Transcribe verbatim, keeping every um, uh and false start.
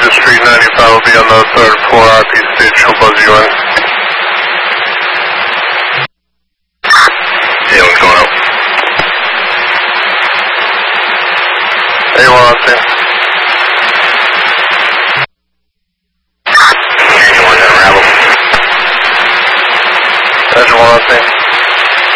Georgia Street ninety-five will be on the third floor R P stage. She'll buzz you in. Yeah, what's going on? Hey, one on scene. Anyone unravel? That's one on scene.